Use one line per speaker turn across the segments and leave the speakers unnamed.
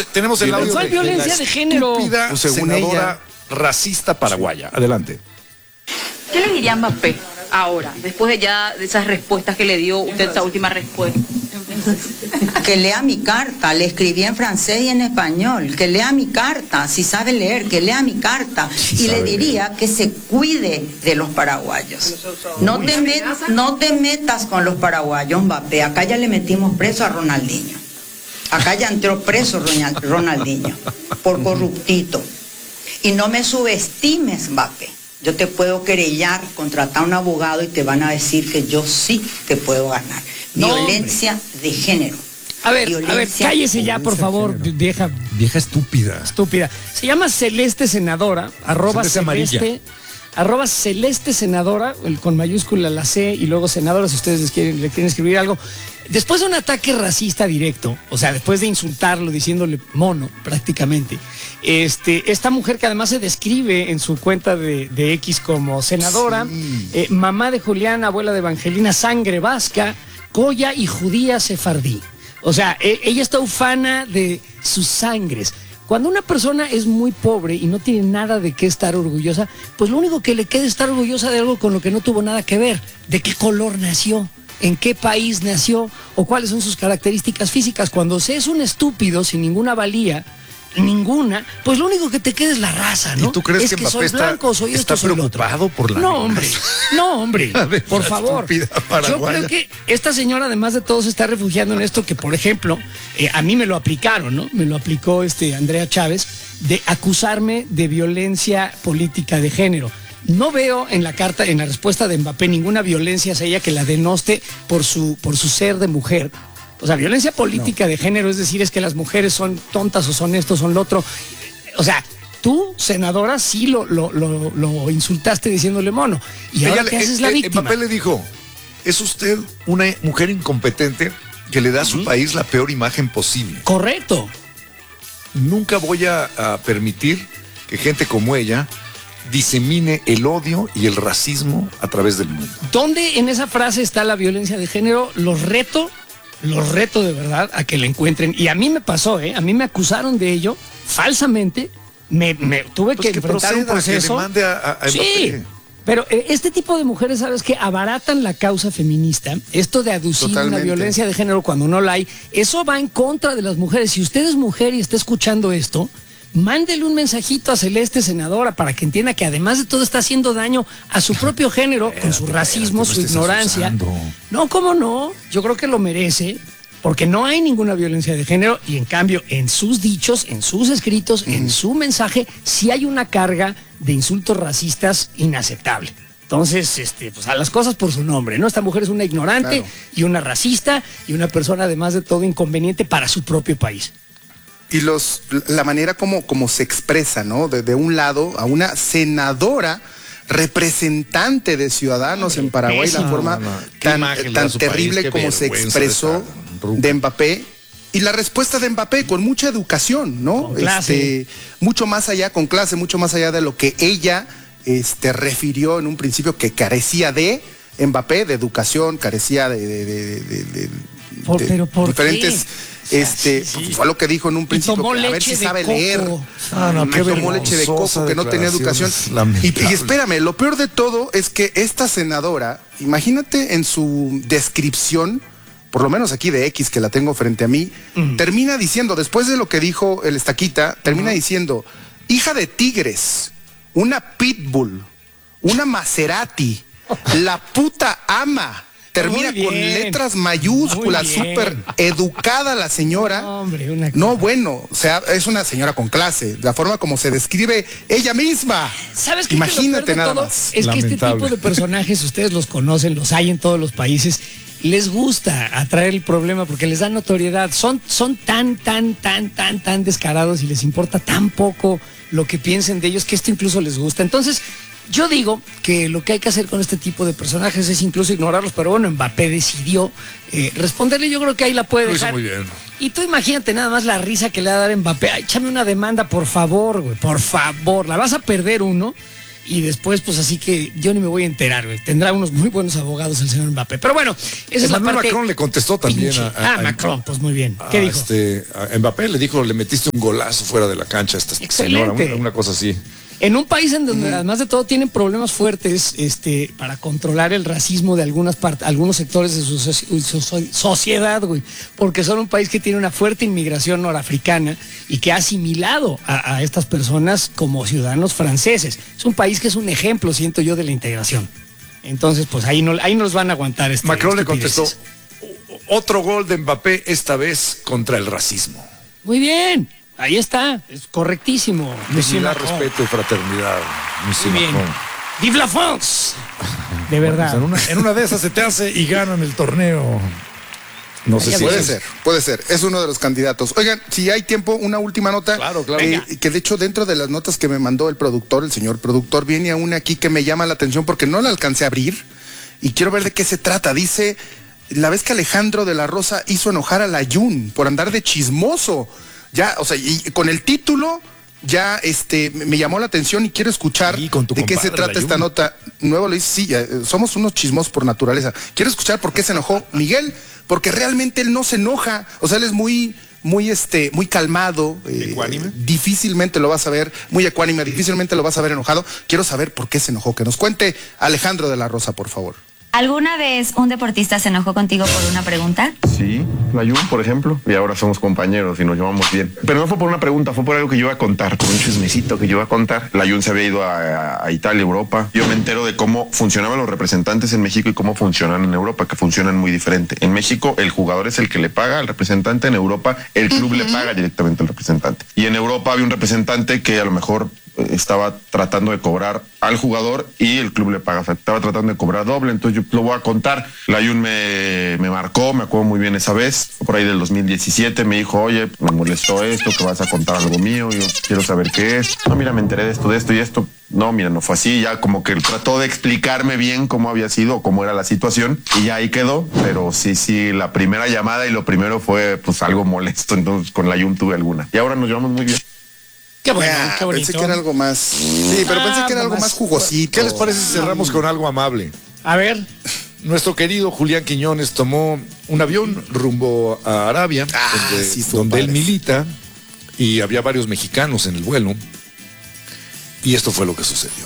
tenemos el audio
¿Cuál violencia de género?
Estúpida senadora racista paraguaya. Adelante.
¿Qué le diría a Mbappé ahora, después de esas respuestas que le dio usted, esa última respuesta?
Que lea mi carta, le escribí en francés y en español, que lea mi carta, si sabe leer, que lea mi carta, y le diría que se cuide de los paraguayos. No te metas con los paraguayos, Mbappé, acá ya le metimos preso a Ronaldinho, acá ya entró preso Ronaldinho, por corruptito, y no me subestimes, Mbappé. Yo te puedo querellar, contratar a un abogado y te van a decir que yo sí te puedo ganar. Violencia de género.
A ver, cállese ya, por favor, vieja
estúpida.
Se llama Celeste Senadora, @ Celeste Senadora, con mayúscula la C y luego senadora, si ustedes le quieren escribir algo. Después de un ataque racista directo, o sea, después de insultarlo, diciéndole mono, prácticamente, esta mujer que además se describe en su cuenta de X como senadora, mamá de Julián, abuela de Evangelina, sangre vasca, Goya y judía sefardí. O sea, ella está ufana de sus sangres. Cuando una persona es muy pobre y no tiene nada de qué estar orgullosa, pues lo único que le queda es estar orgullosa de algo con lo que no tuvo nada que ver. ¿De qué color nació? ¿En qué país nació? ¿O cuáles son sus características físicas? Cuando se es un estúpido sin ninguna valía, ninguna, pues lo único que te queda es la raza, ¿no?
¿Y tú crees que
Mbappé
soy blanco, soy esto, soy preocupado por la...
No, hombre, por favor. Yo creo que esta señora, además de todo, se está refugiando en esto que, por ejemplo, a mí me lo aplicaron, ¿no? Me lo aplicó Andrea Chávez, de acusarme de violencia política de género. No veo en la carta, en la respuesta de Mbappé, ninguna violencia hacia ella que la denoste por su ser de mujer. O sea, violencia política de género, es decir, es que las mujeres son tontas o son esto, son lo otro. O sea, tú, senadora, sí lo insultaste diciéndole mono. Y ahora te haces la víctima.
Mbappé le dijo, es usted una mujer incompetente que le da a su país la peor imagen posible.
Correcto.
Nunca voy a permitir que gente como ella disemine el odio y el racismo a través del mundo.
¿Dónde en esa frase está la violencia de género? Los reto de verdad a que la encuentren. Y a mí me pasó, a mí me acusaron de ello falsamente. Me tuve que enfrentar un proceso.
Que demande a
sí,
Mbappé.
pero este tipo de mujeres, ¿sabes qué? Abaratan la causa feminista. Esto de aducir una violencia de género cuando no la hay, eso va en contra de las mujeres. Si usted es mujer y está escuchando esto, mándele un mensajito a Celeste Senadora para que entienda que además de todo está haciendo daño a su propio género con su racismo, su ignorancia. No, ¿cómo no? Yo creo que lo merece, porque no hay ninguna violencia de género y en cambio en sus dichos, en sus escritos, en su mensaje, sí hay una carga de insultos racistas inaceptable. Entonces, pues a las cosas por su nombre, ¿no? Esta mujer es una ignorante y una racista y una persona además de todo inconveniente para su propio país.
Y la manera como se expresa, ¿no? De un lado a una senadora representante de ciudadanos en Paraguay, la forma tan terrible como se expresó de Mbappé. Y la respuesta de Mbappé con mucha educación, ¿no?
Con clase.
Mucho más allá, con clase, mucho más allá de lo que ella refirió en un principio que carecía de Mbappé, de educación, carecía de diferentes... fue lo que dijo en un principio, que a ver si sabe leer. Tomó leche de coco, que no tenía educación. Y espérame, lo peor de todo es que esta senadora, imagínate en su descripción, por lo menos aquí de X, que la tengo frente a mí, termina diciendo, después de lo que dijo el Estaquita, termina diciendo, hija de tigres, una pitbull, una Maserati, la puta ama. Termina con letras mayúsculas, súper educada la señora. No, bueno, o sea, es una señora con clase, la forma como se describe ella misma.
¿Sabes qué?
Imagínate nada más.
Es que este tipo de personajes, ustedes los conocen, los hay en todos los países, les gusta atraer el problema porque les da notoriedad. Son tan descarados y les importa tan poco lo que piensen de ellos que esto incluso les gusta. Entonces, yo digo que lo que hay que hacer con este tipo de personajes es incluso ignorarlos, pero bueno, Mbappé decidió responderle, yo creo que ahí la puede dejar.
Lo hizo muy bien.
Y tú imagínate nada más la risa que le va a dar Mbappé. Ay, échame una demanda, por favor, güey, por favor. La vas a perder uno y después, pues así que yo ni me voy a enterar, güey. Tendrá unos muy buenos abogados el señor Mbappé. Pero bueno, esa es la parte...
Macron le contestó también
Macron, pues muy bien. ¿Qué dijo?
A Mbappé le dijo, le metiste un golazo fuera de la cancha a esta señora, una cosa así. En
un país en donde además de todo tienen problemas fuertes para controlar el racismo de algunos sectores de su sociedad, güey, porque son un país que tiene una fuerte inmigración norafricana y que ha asimilado a estas personas como ciudadanos franceses. Es un país que es un ejemplo, siento yo, de la integración. Entonces, pues ahí no los van a aguantar.
Macron le contestó, otro gol de Mbappé, esta vez contra el racismo.
Muy bien. Ahí está, es correctísimo.
Dignidad, respeto y fraternidad.
Muy bien. ¡Vive la France! De verdad.
Pues en una de esas se te hace y ganan el torneo.
No sé si puede ser. Es uno de los candidatos. Oigan, si hay tiempo, una última nota.
Claro.
Que de hecho dentro de las notas que me mandó el señor productor, viene una aquí que me llama la atención porque no la alcancé a abrir y quiero ver de qué se trata. Dice, la vez que Alejandro de la Rosa hizo enojar a Layún por andar de chismoso. Ya, o sea, y con el título ya me llamó la atención y quiero escuchar de qué se trata esta nota. Nuevo le dice, sí, somos unos chismosos por naturaleza. Quiero escuchar por qué se enojó Miguel, porque realmente él no se enoja. O sea, él es muy calmado.
¿Ecuánime?
Difícilmente lo vas a ver, muy ecuánime, difícilmente lo vas a ver enojado. Quiero saber por qué se enojó. Que nos cuente Alejandro de la Rosa, por favor.
¿Alguna vez un deportista se enojó contigo por una pregunta?
Sí, Layún, por ejemplo, y ahora somos compañeros y nos llevamos bien. Pero no fue por una pregunta, fue por algo que yo iba a contar, por un chismecito que yo iba a contar. Layún se había ido a Italia, Europa. Yo me entero de cómo funcionaban los representantes en México y cómo funcionan en Europa, que funcionan muy diferente. En México, el jugador es el que le paga al representante. En Europa, el club le paga directamente al representante. Y en Europa había un representante que a lo mejor estaba tratando de cobrar al jugador y el club le paga, o sea, estaba tratando de cobrar doble. Entonces yo lo voy a contar. Layún me marcó, me acuerdo muy bien esa vez, por ahí del 2017, me dijo, oye, me molestó esto, que vas a contar algo mío, yo quiero saber qué es. No, mira, me enteré de esto y esto. No, mira, no fue así, ya como que trató de explicarme bien cómo había sido, cómo era la situación, y ya ahí quedó. Pero sí, la primera llamada y lo primero fue pues algo molesto, entonces con Layún tuve alguna. Y ahora nos llevamos muy bien.
Qué bueno, qué bonito.
Pensé que era algo más. Sí, pero pensé que era algo más jugosito.
¿Qué les parece si cerramos con algo amable?
A ver.
Nuestro querido Julián Quiñones tomó un avión rumbo a Arabia, donde él milita, y había varios mexicanos en el vuelo. Y esto fue lo que sucedió.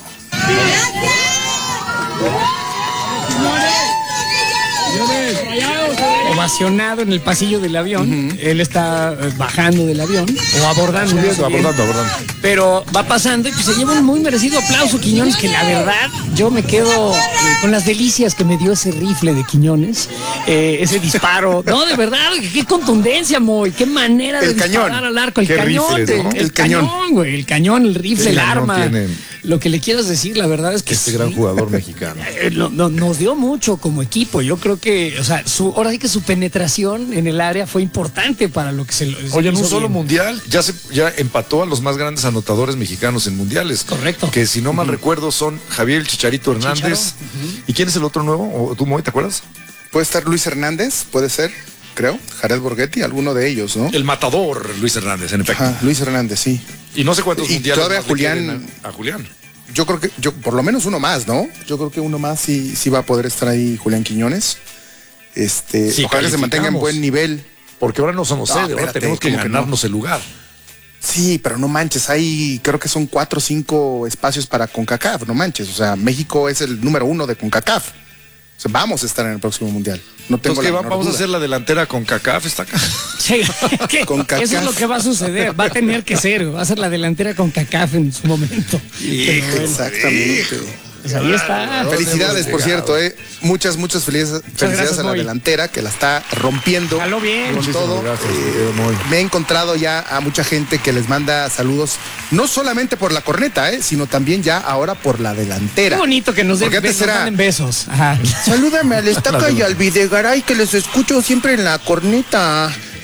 Ovacionado en el pasillo del avión. Él está bajando del avión o abordando.
Abordando.
Pero va pasando y pues se lleva un muy merecido aplauso, Quiñones, que la verdad yo me quedo con las delicias que me dio ese rifle de Quiñones, ese disparo. No, de verdad, qué contundencia, Moy, qué manera de disparar al arco. El cañón,
rifles, ¿no?
el cañón, güey, el cañón, el rifle, el arma. Lo que le quieras decir, la verdad es que
gran jugador mexicano.
Nos dio mucho como equipo. Yo creo que, o sea, ahora sí que su penetración en el área fue importante para lo que se
Oye, en un solo mundial ya empató a los más grandes anotadores mexicanos en mundiales.
Correcto.
Que si no mal recuerdo son Javier el Chicharito Hernández. ¿Y quién es el otro nuevo? ¿O tú, Moy, te acuerdas?
Puede estar Luis Hernández, puede ser, creo. Jared Borghetti, alguno de ellos, ¿no?
El matador Luis Hernández, en efecto.
Ajá, Luis Hernández, sí.
Y no sé cuántos mundiales
todavía
a Julián.
Yo creo que por lo menos uno más, ¿no? Yo creo que uno más sí va a poder estar ahí Julián Quiñones. Ojalá que se mantenga en buen nivel.
Porque ahora no somos sede, ahora tenemos que ganarnos el lugar.
Sí, pero no manches, creo que son 4 o 5 espacios para CONCACAF, no manches. O sea, México es el número 1 de CONCACAF. O sea, vamos a estar en el próximo mundial. No tengo la menor
vamos
duda.
a hacer la delantera CONCACAF, está acá.
Sí, eso es lo que va a suceder. Va a tener que ser, va a ser la delantera CONCACAF en su momento.
Exactamente.
Pues ahí está.
Felicidades, por cierto, muchas felicidades a la delantera que la está rompiendo.
Jaló bien.
Con todo. Me he encontrado ya a mucha gente que les manda saludos, no solamente por la corneta, sino también ya ahora por la delantera.
Qué bonito que nos manden besos. Ajá.
Salúdame al Estaca y al Videgaray, que les escucho siempre en la corneta.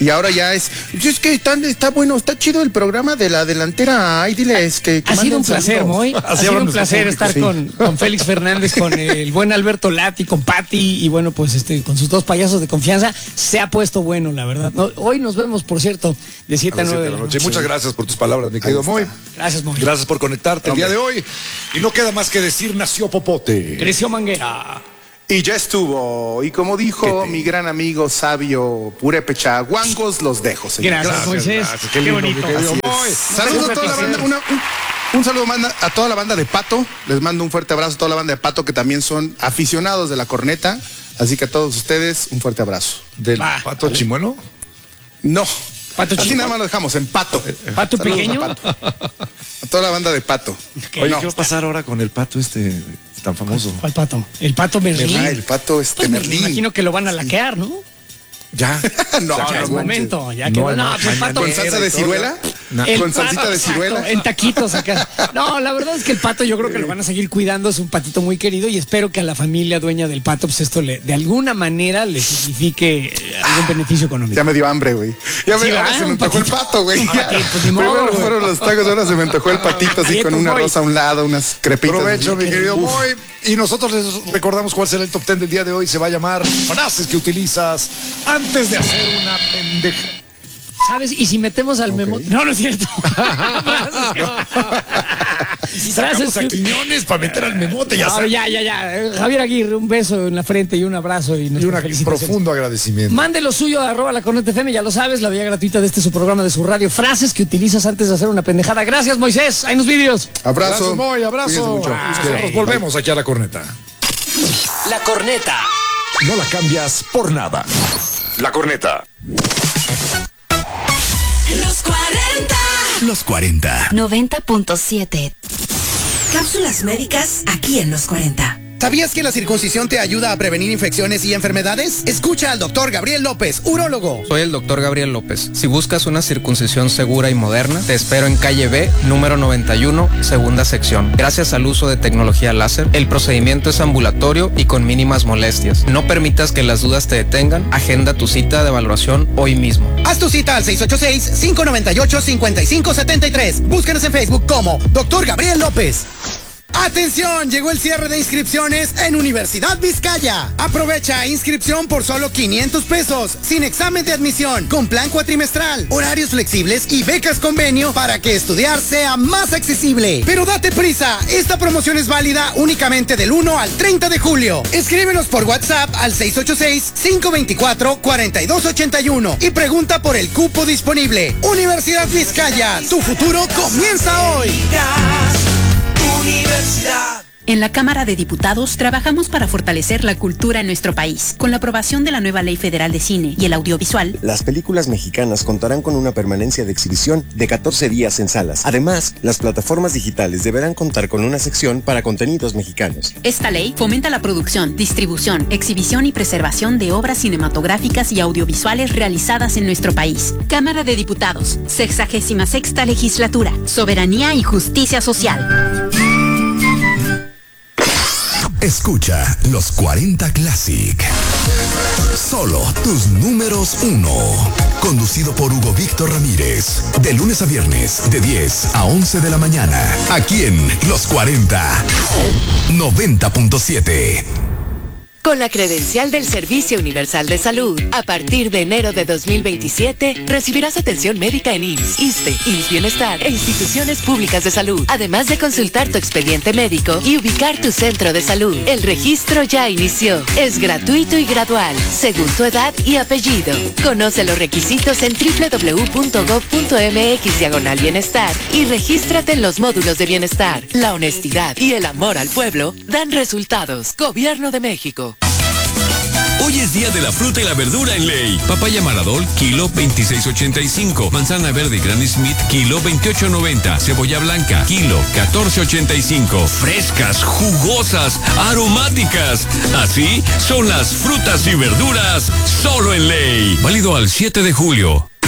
Y ahora ya es que está bueno, está chido el programa de la delantera. Ay, diles que
ha sido un placer, Moy. Ha sido un placer estar con Félix Fernández, con el buen Alberto Lati, con Pati y bueno, pues con sus dos payasos de confianza. Se ha puesto bueno, la verdad. Hoy nos vemos, por cierto, de 7 a 9 de la noche.
Muchas gracias por tus palabras, mi querido Moy.
Gracias, Moy.
Gracias por conectarte el día de hoy. Y no queda más que decir, nació Popote.
Creció Manguera.
Y ya estuvo. Y como dijo mi gran amigo sabio Purépecha, guangos los dejo, señor.
Gracias, Moisés. Qué bonito.
Saludos a toda la banda. Un saludo a toda la banda de Pato. Les mando un fuerte abrazo a toda la banda de Pato, que también son aficionados de la corneta. Así que a todos ustedes, un fuerte abrazo.
¿Del Pato Chimuelo?
No.
Pato
Así nada más lo dejamos, en Pato.
¿Pato pequeño?
A toda la banda de Pato.
Oye, ¿qué va a pasar ahora con el Pato tan famoso?
¿Cuál Pato? El Pato Merlín.
El Pato Merlín.
Me imagino que lo van a laquear, ¿no?
Ya.
No, es momento. Ya que el Pato.
¿Con salsa de ciruela? ¿Con salsita de ciruela?
En taquitos acá. No, la verdad es que el Pato yo creo que lo van a seguir cuidando. Es un patito muy querido y espero que a la familia dueña del Pato, pues esto de alguna manera le signifique algún beneficio económico.
Ya me dio hambre, güey. Ahora se me antojó el Pato, güey. Primero fueron los tacos, ahora se me antojó el patito así con una rosa a un lado, unas crepitas.
Provecho, mi querido Moy. Y nosotros les recordamos cuál será el top 10 del día de hoy. Se va a llamar frases que utilizas antes de hacer una pendeja.
¿Sabes? Y si metemos al memo... No, no es cierto.
Y si sacamos a Quiñones para meter al memote, ya sabes.
Ya. Javier Aguirre, un beso en la frente y un abrazo. Y
un profundo agradecimiento.
Mande lo suyo a @lacornetafm, ya lo sabes, la vía gratuita de su programa, de su radio. Frases que utilizas antes de hacer una pendejada. Gracias, Moisés. Hay unos vídeos.
Abrazo.
Gracias, Moy, abrazo. Nosotros volvemos aquí a La Corneta.
La Corneta.
No la cambias por nada. La Corneta.
Los 40.
Los 40.
90.7.
Cápsulas médicas aquí en Los 40.
¿Sabías que la circuncisión te ayuda a prevenir infecciones y enfermedades? Escucha al doctor Gabriel López, urólogo.
Soy el doctor Gabriel López. Si buscas una circuncisión segura y moderna, te espero en calle B, número 91, segunda sección. Gracias al uso de tecnología láser, el procedimiento es ambulatorio y con mínimas molestias. No permitas que las dudas te detengan. Agenda tu cita de valoración hoy mismo.
Haz tu cita al 686-598-5573. Búscanos en Facebook como Dr. Gabriel López. ¡Atención! Llegó el cierre de inscripciones en Universidad Vizcaya. Aprovecha inscripción por solo 500 pesos, sin examen de admisión, con plan cuatrimestral, horarios flexibles y becas convenio para que estudiar sea más accesible. Pero date prisa, esta promoción es válida únicamente del 1 al 30 de julio. Escríbenos por WhatsApp al 686-524-4281 y pregunta por el cupo disponible. Universidad Vizcaya, tu futuro comienza hoy.
Universidad. En la Cámara de Diputados trabajamos para fortalecer la cultura en nuestro país. Con la aprobación de la nueva Ley Federal de Cine y el Audiovisual,
las películas mexicanas contarán con una permanencia de exhibición de 14 días en salas. Además, las plataformas digitales deberán contar con una sección para contenidos mexicanos.
Esta ley fomenta la producción, distribución, exhibición y preservación de obras cinematográficas y audiovisuales realizadas en nuestro país. Cámara de Diputados, 66ª Legislatura, Soberanía y Justicia Social.
Escucha Los 40 Classic. Solo tus números 1. Conducido por Hugo Víctor Ramírez. De lunes a viernes, de 10 a 11 de la mañana. Aquí en Los 40. 90.7.
Con la credencial del Servicio Universal de Salud, a partir de enero de 2027, recibirás atención médica en IMSS, ISSSTE, IMSS Bienestar e instituciones públicas de salud, además de consultar tu expediente médico y ubicar tu centro de salud. El registro ya inició. Es gratuito y gradual, según tu edad y apellido. Conoce los requisitos en www.gov.mx/bienestar y regístrate en los módulos de bienestar. La honestidad y el amor al pueblo dan resultados. Gobierno de México.
Hoy es día de la fruta y la verdura en Ley. Papaya Maradol, kilo 26.85. Manzana verde Granny Smith, kilo 28.90. Cebolla blanca, kilo 14.85. Frescas, jugosas, aromáticas. Así son las frutas y verduras solo en Ley. Válido al 7 de julio.